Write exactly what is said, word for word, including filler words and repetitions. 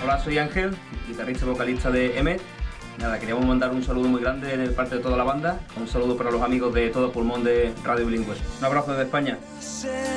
Hola, soy Ángel, guitarrista y vocalista de Emmet. Nada, queríamos mandar un saludo muy grande de parte de toda la banda. Un saludo para los amigos de Todo Pulmón de Radio Bilingüe. Un abrazo desde España.